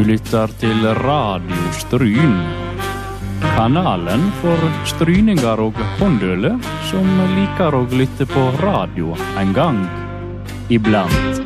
lytter til Radio Stryn. Kanalen for stryninger og håndøle som liker å lytte på radio en gang iblant.